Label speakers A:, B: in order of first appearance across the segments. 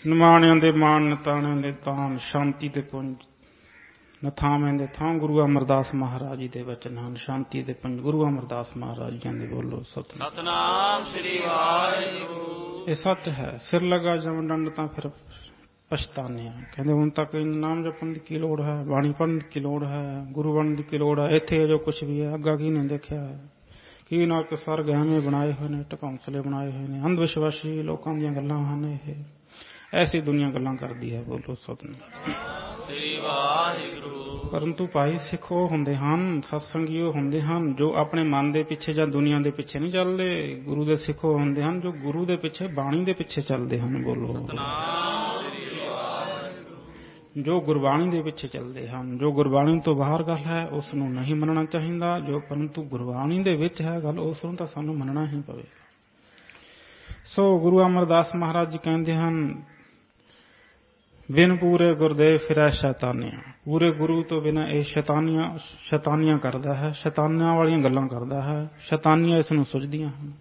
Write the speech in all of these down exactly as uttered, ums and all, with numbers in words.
A: ਨਿਮਾਣਿਆਂ ਦੇ ਮਾਣ ਨਤਾਣਿਆਂ ਦੇ ਤਾਣ ਸ਼ਾਂਤੀ ਦੇ ਪੁੰਜ ਨਥਾਵੇਂ ਦੇ ਥਾਂ ਗੁਰੂ ਅਮਰਦਾਸ ਮਹਾਰਾਜ ਜੀ ਦੇ ਵਚਨ ਹਨ। ਸ਼ਾਂਤੀ ਦੇ ਪੁੰਜ ਗੁਰੂ ਅਮਰਦਾਸ ਮਹਾਰਾਜ ਜੀ ਦੇ ਬੋਲੋ ਸਤਿਨਾਮ
B: ਸਤਿਨਾਮ ਸ੍ਰੀ ਵਾਹਿਗੁਰੂ।
A: ਇਹ ਸੱਚ ਹੈ। ਸਿਰ ਲਗਾ ਜਮ ਡੰਡ ਤਾਂ ਫਿਰ ਪਛਤਾਨਿਆ। ਕਹਿੰਦੇ ਹੁਣ ਤੱਕ ਨਾਮ ਜਪਣ ਦੀ ਕੀ ਲੋੜ ਹੈ, ਬਾਣੀ ਪੜ੍ਹਨ ਦੀ ਕੀ ਲੋੜ ਹੈ, ਗੁਰੂ ਬਣਨ ਦੀ ਕੀ ਲੋੜ ਹੈ। ਇੱਥੇ ਜੋ ਕੁਛ ਵੀ ਹੈ ਅੱਗਾ ਕੀ ਨਹੀਂ ਦੇਖਿਆ ਹੈ। ਕੀ ਨਾ ਕਿ ਸਰ ਗਹਿਣੇ ਬਣਾਏ ਹੋਏ ਨੇ, ਢਕੌਂਸਲੇ ਬਣਾਏ ਹੋਏ ਨੇ, ਅੰਧ ਵਿਸ਼ਵਾਸੀ ਲੋਕਾਂ ਦੀਆਂ ਗੱਲਾਂ ਹਨ। ਇਹ ਐਸੀ ਦੁਨੀਆ ਗੱਲਾਂ ਕਰਦੀ ਹੈ। ਬੋਲੋ ਸਤਿਨਾਮ
B: ਸ੍ਰੀ ਵਾਹਿਗੁਰੂ।
A: ਪਰੰਤੂ ਭਾਈ ਸਿੱਖ ਉਹ ਹੁੰਦੇ ਹਨ, ਸਤਸੰਗੀ ਉਹ ਹੁੰਦੇ ਹਨ ਜੋ ਆਪਣੇ ਮਨ ਦੇ ਪਿੱਛੇ ਜਾਂ ਦੁਨੀਆ ਦੇ ਪਿੱਛੇ ਨਹੀਂ ਚੱਲਦੇ। ਗੁਰੂ ਦੇ ਸਿੱਖ ਉਹ ਹੁੰਦੇ ਹਨ ਜੋ ਗੁਰੂ ਦੇ ਪਿੱਛੇ, ਬਾਣੀ ਦੇ ਪਿੱਛੇ ਚੱਲਦੇ ਹਨ। ਬੋਲੋ ਜੋ ਗੁਰਬਾਣੀ ਦੇ ਪਿੱਛੇ ਚੱਲਦੇ ਹਨ। ਜੋ ਗੁਰਬਾਣੀ ਤੋਂ ਬਾਹਰ ਗੱਲ ਹੈ ਉਸ ਨੂੰ ਨਹੀਂ ਮੰਨਣਾ ਚਾਹੀਦਾ। ਜੋ ਪਰੰਤੂ ਗੁਰਬਾਣੀ ਦੇ ਵਿੱਚ ਹੈ ਗੱਲ, ਉਸ ਨੂੰ ਤਾਂ ਸਾਨੂੰ ਮੰਨਣਾ ਹੀ ਪਵੇਗਾ। ਸੋ ਗੁਰੂ ਅਮਰਦਾਸ ਮਹਾਰਾਜ ਜੀ ਕਹਿੰਦੇ ਹਨ, ਬਿਨ ਪੂਰੇ ਗੁਰਦੇਵ ਫਿਰੈ ਸ਼ੈਤਾਨੀਆਂ। ਪੂਰੇ ਗੁਰੂ ਤੋਂ ਬਿਨਾਂ ਇਹ ਸ਼ੈਤਾਨੀਆਂ ਸ਼ੈਤਾਨੀਆਂ ਕਰਦਾ ਹੈ, ਸ਼ੈਤਾਨੀਆਂ ਵਾਲੀਆਂ ਗੱਲਾਂ ਕਰਦਾ ਹੈ। ਸ਼ੈਤਾਨੀਆਂ ਇਸ ਨੂੰ ਸੁਝਦੀਆਂ ਹਨ।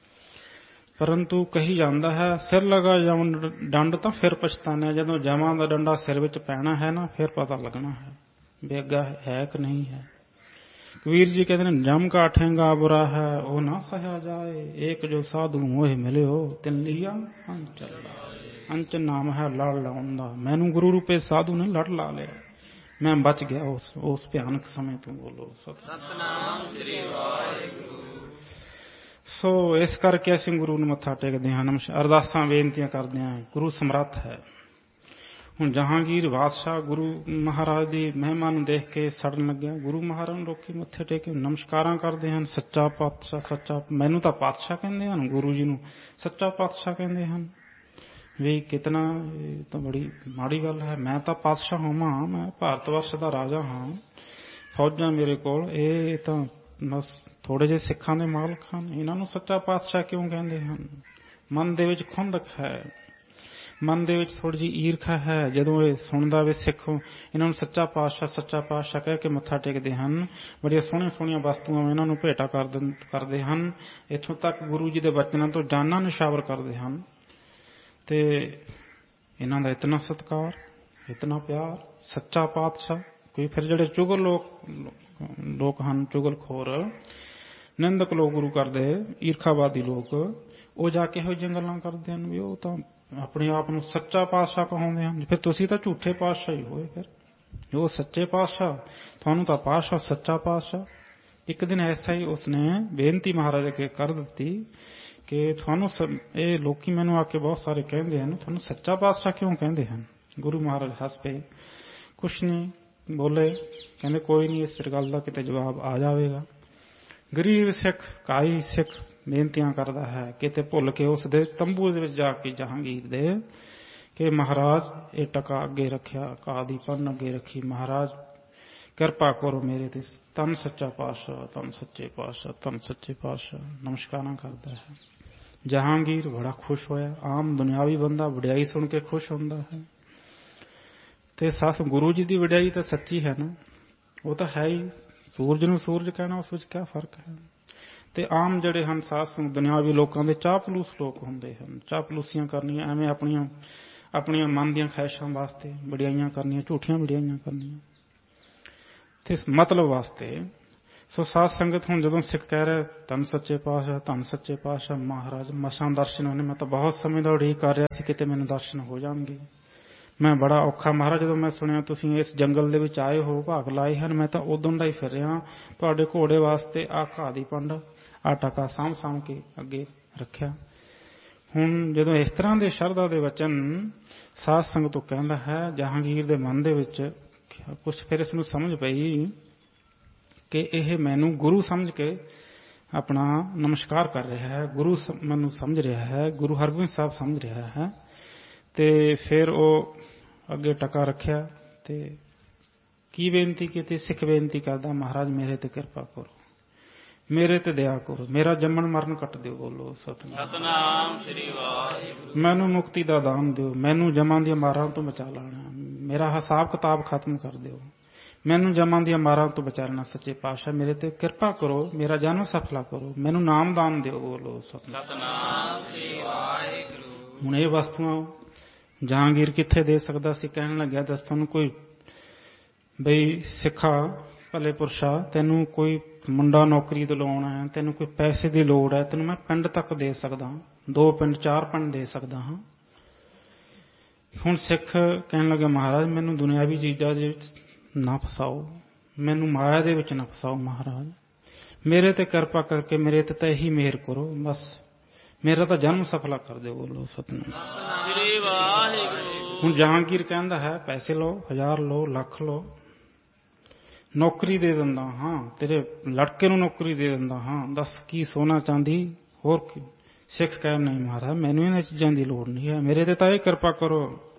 A: ਪਰੰਤੂ ਕਹੀ ਜਾਂਦਾ ਹੈ, ਸਿਰ ਲਗਾ ਜਮ ਡੰਡ ਤਾਂ ਫਿਰ ਪਛਤਾਨਾ। ਜਦੋਂ ਜਮਾਂ ਦਾ ਡੰਡਾ ਸਿਰ ਵਿੱਚ ਪੈਣਾ ਹੈ ਨਾ, ਫਿਰ ਪਤਾ ਲੱਗਣਾ ਹੈ ਬੇਗਾ ਹੈ ਕਿ ਨਹੀਂ ਹੈ। ਕਬੀਰ ਜੀ ਕਹਿੰਦੇ ਨੇ, ਜਮ ਕਾ ਠੇਂਗਾ ਬੁਰਾ ਹੈ ਉਹ ਨਾ ਸਹਿਆ ਜਾਏ। ਏਕ ਜੋ ਸਾਧੂ ਮੋਹ ਮਿਲਿਓ ਤਿਨ ਲਿਆ ਅੰਚਲ। ਅੰਚ ਨਾਮ ਹੈ ਲੜ ਲਾਉਣ ਦਾ। ਮੈਨੂੰ ਗੁਰੂ ਰੂਪੇ ਸਾਧੂ ਨੇ ਲੜ ਲਾ ਲਿਆ, ਮੈਂ ਬਚ ਗਿਆ ਉਸ ਉਸ ਭਿਆਨਕ ਸਮੇਂ ਤੋਂ। ਬੋਲੋ
B: ਸਤਿਨਾਮ ਸ੍ਰੀ ਵਾਹਿਗੁਰੂ।
A: ਸੋ ਇਸ ਕਰਕੇ ਅਸੀਂ ਗੁਰੂ ਨੂੰ ਮੱਥਾ ਟੇਕਦੇ ਹਾਂ, ਅਰਦਾਸਾਂ ਬੇਨਤੀਆਂ ਕਰਦੇ ਹਾਂ। ਗੁਰੂ ਸਮਰੱਥ ਹੈ। ਹੁਣ ਜਹਾਂਗੀਰ ਬਾਦਸ਼ਾਹ ਗੁਰੂ ਮਹਾਰਾਜ ਦੀ ਮਹਿਮਾ ਨੂੰ ਦੇਖ ਕੇ ਸੜਨ ਲੱਗਿਆ। ਗੁਰੂ ਮਹਾਰਾਜ ਨੂੰ ਲੋਕੀ ਮੱਥੇ ਟੇਕ ਕੇ ਨਮਸਕਾਰਾਂ ਕਰਦੇ ਹਨ। ਸੱਚਾ ਪਾਤਸ਼ਾਹ, ਸੱਚਾ। ਮੈਨੂੰ ਤਾਂ ਪਾਤਸ਼ਾਹ ਕਹਿੰਦੇ ਹਨ, ਗੁਰੂ ਜੀ ਨੂੰ ਸੱਚਾ ਪਾਤਸ਼ਾਹ ਕਹਿੰਦੇ ਹਨ। ਵੀ ਕਿਤਨਾ, ਇਹ ਤਾਂ ਬੜੀ ਮਾੜੀ ਗੱਲ ਹੈ। ਮੈਂ ਤਾਂ ਪਾਤਸ਼ਾਹ ਹੋਵਾਂ, ਮੈਂ ਭਾਰਤ ਵਰਸ਼ ਦਾ ਰਾਜਾ ਹਾਂ, ਫੌਜਾਂ ਮੇਰੇ ਕੋਲ। ਇਹ ਤਾਂ ਬਸ ਥੋੜੇ ਜਿਹੇ ਸਿੱਖਾਂ ਦੇ ਮਾਲਕ ਹਨ, ਇਹਨਾਂ ਨੂੰ ਸੱਚਾ ਪਾਤਸ਼ਾਹ ਕਿਉਂ ਕਹਿੰਦੇ ਹਨ। ਮਨ ਦੇ ਵਿੱਚ ਖੁੰਦਕ ਹੈ, ਮਨ ਦੇ ਵਿੱਚ ਥੋੜੀ ਜਿਹੀ ਈਰਖਾ ਹੈ। ਜਦੋਂ ਇਹ ਸੁਣਦਾ ਵੀ ਸਿੱਖ ਇਹਨਾਂ ਨੂੰ ਸੱਚਾ ਪਾਤਸ਼ਾਹ, ਸੱਚਾ ਪਾਤਸ਼ਾਹ ਕਹਿ ਕੇ ਮੱਥਾ ਟੇਕਦੇ ਹਨ। ਬੜੀਆਂ ਸੋਹਣੀਆਂ ਸੋਹਣੀਆਂ ਵਸਤੂਆਂ ਇਹਨਾਂ ਨੂੰ ਭੇਟਾ ਕਰਦੇ ਹਨ। ਇੱਥੋਂ ਤੱਕ ਗੁਰੂ ਜੀ ਦੇ ਬਚਨਾਂ ਤੋਂ ਜਾਨਾਂ ਨਿਸ਼ਾਵਰ ਕਰਦੇ ਹਨ। ਤੇ ਇਹਨਾਂ ਦਾ ਇਤਨਾ ਸਤਿਕਾਰ, ਇਤਨਾ ਪਿਆਰ। ਸੱਚਾ ਪਾਤਸ਼ਾਹ। ਕੋਈ ਫਿਰ ਜਿਹੜੇ ਚੁਗਲ ਲੋਕ ਲੋਕ ਹਨ, ਚੁਗਲਖੋਰ ਨਿੰਦਕ ਲੋਕ ਗੁਰੂ ਕਰਦੇ, ਈਰਖਾਵਾਦੀ ਲੋਕ, ਉਹ ਜਾ ਕੇ ਇਹੋ ਜਿਹੀਆਂ ਗੱਲਾਂ ਕਰਦੇ ਹਨ ਵੀ ਉਹ ਤਾਂ ਆਪਣੇ ਆਪ ਨੂੰ ਸੱਚਾ ਪਾਤਸ਼ਾਹ ਕਹਾਉਂਦੇ ਹਨ। ਫਿਰ ਤੁਸੀਂ ਤਾਂ ਝੂਠੇ ਪਾਤਸ਼ਾਹ ਹੀ ਹੋਏ। ਫਿਰ ਜੋ ਸੱਚੇ ਪਾਤਸ਼ਾਹ, ਤੁਹਾਨੂੰ ਤਾਂ ਪਾਤਸ਼ਾਹ ਸੱਚਾ ਪਾਤਸ਼ਾਹ। ਇੱਕ ਦਿਨ ਐਸਾ ਹੀ ਉਸਨੇ ਬੇਨਤੀ ਮਹਾਰਾਜ ਅੱਗੇ ਕਰ ਦਿੱਤੀ ਕਿ ਤੁਹਾਨੂੰ ਇਹ ਲੋਕੀ ਮੈਨੂੰ ਆ ਕੇ ਬਹੁਤ ਸਾਰੇ ਕਹਿੰਦੇ ਹਨ, ਤੁਹਾਨੂੰ ਸੱਚਾ ਪਾਤਸ਼ਾਹ ਕਿਉਂ ਕਹਿੰਦੇ ਹਨ। ਗੁਰੂ ਮਹਾਰਾਜ ਹੱਸ ਪਏ, ਕੁਛ ਨਹੀਂ ਬੋਲੇ। ਕਹਿੰਦੇ ਕੋਈ ਨਹੀਂ, ਇਸ ਗੱਲ ਦਾ ਕਿਤੇ ਜਵਾਬ ਆ ਜਾਵੇਗਾ। ਗਰੀਬ ਸਿੱਖ, ਕਾਈ ਸਿੱਖ ਬੇਨਤੀਆਂ ਕਰਦਾ ਹੈ, ਕਿਤੇ ਭੁੱਲ ਕੇ ਉਸ ਦੇ ਤੰਬੂ ਦੇ ਵਿੱਚ ਜਾ ਕੇ ਜਹਾਂਗੀਰ ਦੇ ਕਿ ਮਹਾਰਾਜ ਇਹ ਟਕਾ ਅੱਗੇ ਰੱਖਿਆ, ਘਾਹ ਦੀ ਪੰਨ ਅੱਗੇ ਰੱਖੀ, ਮਹਾਰਾਜ ਕਿਰਪਾ ਕਰੋ ਮੇਰੇ ਤੇ। ਧੰਨ ਸੱਚਾ ਪਾਤਸ਼ਾਹ, ਧੰਨ ਸੱਚੇ ਪਾਤਸ਼ਾਹ, ਧੰਨ ਸੱਚੇ ਪਾਤਸ਼ਾਹ ਨਮਸਕਾਰਾਂ ਕਰਦਾ ਹੈ। ਜਹਾਂਗੀਰ ਬੜਾ ਖੁਸ਼ ਹੋਇਆ। ਆਮ ਦੁਨਿਆਵੀ ਬੰਦਾ ਵਡਿਆਈ ਸੁਣ ਕੇ ਖੁਸ਼ ਹੁੰਦਾ ਹੈ, ਤੇ ਸੱਸ ਗੁਰੂ ਜੀ ਦੀ ਵਡਿਆਈ ਤਾਂ ਸੱਚੀ ਹੈ ਨਾ, ਉਹ ਤਾਂ ਹੈ ਹੀ। ਸੂਰਜ ਨੂੰ ਸੂਰਜ ਕਹਿਣਾ, ਉਸ ਵਿੱਚ ਕਿਆ ਫਰਕ ਹੈ। ਤੇ ਆਮ ਜਿਹੜੇ ਹਨ ਸਾਸ ਦੁਨਿਆਵੀ ਲੋਕਾਂ ਦੇ ਚਾਪਲੂਸ ਲੋਕ ਹੁੰਦੇ ਹਨ। ਚਾਪਲੂਸੀਆਂ ਕਰਨੀਆਂ, ਐਵੇਂ ਆਪਣੀਆਂ ਆਪਣੀਆਂ ਮਨ ਦੀਆਂ ਖਹਿਸ਼ਾਂ ਵਾਸਤੇ ਵਡਿਆਈਆਂ ਕਰਨੀਆਂ, ਝੂਠੀਆਂ ਵਡਿਆਈਆਂ ਕਰਨੀਆਂ ਤੇ ਮਤਲਬ ਵਾਸਤੇ। ਸੋ ਸਾਧ ਸੰਗਤ, ਹੁਣ ਜਦੋਂ ਸਿੱਖ ਕਹਿ ਰਿਹਾ ਧੰਨ ਸੱਚੇ ਪਾਤਸ਼ਾਹ, ਧੰਨ ਸੱਚੇ ਪਾਤਸ਼ਾਹ ਮਹਾਰਾਜ, ਮਸਾਂ ਦਰਸ਼ਨ ਹੋਣੇ। ਮੈਂ ਤਾਂ ਬਹੁਤ ਸਮੇਂ ਦਾ ਉਡੀਕ ਕਰ ਰਿਹਾ ਸੀ ਕਿਤੇ ਮੈਨੂੰ ਦਰਸ਼ਨ ਹੋ ਜਾਣਗੇ। ਮੈਂ ਬੜਾ ਔਖਾ ਮਹਾਰਾਜ, ਜਦੋਂ ਮੈਂ ਸੁਣਿਆ ਤੁਸੀਂ ਇਸ ਜੰਗਲ ਦੇ ਵਿੱਚ ਆਏ ਹੋ, ਭਾਗ ਲਾਏ ਹਨ, ਮੈਂ ਤਾਂ ਉਦੋਂ ਦਾ ਹੀ ਫਿਰ ਰਿਹਾ ਤੁਹਾਡੇ ਘੋੜੇ ਵਾਸਤੇ। ਆਹ ਘਾਹ ਦੀ ਪੰਡ, ਆਹ ਟਕਾ ਸਾਂਭ ਸਾਂਭ ਕੇ ਅੱਗੇ ਰੱਖਿਆ। ਹੁਣ ਜਦੋਂ ਇਸ ਤਰ੍ਹਾਂ ਦੇ ਸ਼ਰਧਾ ਦੇ ਵਚਨ ਸਾਧ ਸੰਗਤ ਤੋਂ ਕਹਿੰਦਾ ਹੈ, ਜਹਾਂਗੀਰ ਦੇ ਮਨ ਦੇ ਵਿੱਚ ਕੁਛ ਫਿਰ ਇਸ ਨੂੰ ਸਮਝ ਪਈ ਕਿ ਇਹ ਮੈਨੂੰ ਗੁਰੂ ਸਮਝ ਕੇ ਆਪਣਾ ਨਮਸਕਾਰ ਕਰ ਰਿਹਾ ਹੈ, ਗੁਰੂ ਮੈਨੂੰ ਸਮਝ ਰਿਹਾ ਹੈ, ਗੁਰੂ ਹਰਗੋਬਿੰਦ ਸਾਹਿਬ ਸਮਝ ਰਿਹਾ ਹੈ। ਤੇ ਫਿਰ ਉਹ ਅੱਗੇ ਟਕਾ ਰੱਖਿਆ ਤੇ ਕੀ ਬੇਨਤੀ ਕੀਤੀ। ਸਿੱਖ ਬੇਨਤੀ ਕਰਦਾ, ਮਹਾਰਾਜ ਮੇਰੇ ਤੇ ਕਿਰਪਾ ਕਰੋ, ਮੇਰੇ ਤੇ ਦਇਆ ਕਰੋ, ਮੇਰਾ ਜੰਮਣ ਮਰਨ ਕੱਟ ਦਿਓ। ਬੋਲੋ
B: ਸਤਿਨਾਮ ਸ੍ਰੀ ਵਾਹਿਗੁਰੂ।
A: ਮੈਨੂੰ ਮੁਕਤੀ ਦਾ ਦਾਨ ਦਿਓ, ਮੈਨੂੰ ਜਮਾਂ ਦੀਆਂ ਮਾਰਾਂ ਤੋਂ ਬਚਾ ਲੈਣਾ, ਮੇਰਾ ਹਿਸਾਬ ਕਿਤਾਬ ਖਤਮ ਕਰ ਦਿਓ, ਮੈਨੂੰ ਜਮਾਂ ਦੀਆਂ ਮਾਰਾਂ ਤੋਂ ਬਚਾ ਲੈਣਾ। ਸੱਚੇ ਪਾਤਸ਼ਾਹ ਮੇਰੇ ਤੇ ਕਿਰਪਾ ਕਰੋ, ਮੇਰਾ ਜਨਮ ਸਫਲਾ ਕਰੋ, ਮੈਨੂੰ ਨਾਮਦਾਨ ਦਿਓ। ਬੋਲੋ
B: ਸਤਿਨਾਮ ਸ੍ਰੀ ਵਾਹਿਗੁਰੂ।
A: ਹੁਣ ਇਹ ਵਸਤੂਆਂ ਜਹਾਂਗੀਰ ਕਿੱਥੇ ਦੇ ਸਕਦਾ ਸੀ? ਕਹਿਣ ਲੱਗਿਆ, ਦੱਸ ਤੁਹਾਨੂੰ ਕੋਈ ਬਈ ਸਿੱਖਾ ਭਲੇ ਪੁਰਸ਼ਾ, ਤੈਨੂੰ ਕੋਈ ਮੁੰਡਾ ਨੌਕਰੀ ਦਿਲਾਉਣਾ ਹੈ, ਤੈਨੂੰ ਕੋਈ ਪੈਸੇ ਦੀ ਲੋੜ ਹੈ, ਤੈਨੂੰ ਮੈਂ ਪਿੰਡ ਤੱਕ ਦੇ ਸਕਦਾ, ਦੋ ਪਿੰਡ ਚਾਰ ਪਿੰਡ ਦੇ ਸਕਦਾ ਹਾਂ। ਹੁਣ ਸਿੱਖ ਕਹਿਣ ਲੱਗਾ, ਮਹਾਰਾਜ ਮੈਨੂੰ ਦੁਨਿਆਵੀ ਚੀਜ਼ਾਂ ਦੇ ਵਿੱਚ ਨਾ ਫਸਾਓ, ਮੈਨੂੰ ਮਾਇਆ ਦੇ ਵਿੱਚ ਨਾ ਫਸਾਓ ਮਹਾਰਾਜ, ਮੇਰੇ ਤੇ ਕਿਰਪਾ ਕਰਕੇ ਮੇਰੇ ਤੇ ਤਾਂ ਇਹੀ ਮਿਹਰ ਕਰੋ, ਬਸ ਮੇਰਾ ਤਾਂ ਜਨਮ ਸਫਲਾ ਕਰ ਦਿਓ। ਬੋਲੋ ਸਤਿਨਾਮ
B: ਸ੍ਰੀ ਵਾਹਿਗੁਰੂ।
A: ਹੁਣ ਜਹਾਂਗੀਰ ਕਹਿੰਦਾ ਹੈ, ਪੈਸੇ ਲਓ, ਹਜ਼ਾਰ ਲਓ, ਲੱਖ ਲਓ, ਨੌਕਰੀ ਦੇ ਦਿੰਦਾ ਹਾਂ, ਤੇਰੇ ਲੜਕੇ ਨੂੰ ਨੌਕਰੀ ਦੇ ਦਿੰਦਾ ਹਾਂ, ਦੱਸ ਕੀ ਸੋਨਾ ਚਾਂਦੀ ਹੋਰ ਕੀ? ਸਿੱਖ ਕਹਿ, ਨਹੀਂ ਮਹਾਰਾਜ ਮੈਨੂੰ ਇਹਨਾਂ ਚੀਜ਼ਾਂ ਦੀ ਲੋੜ ਨਹੀਂ ਹੈ, ਮੇਰੇ ਤੇ ਤਾਂ ਇਹ ਕਿਰਪਾ ਕਰੋ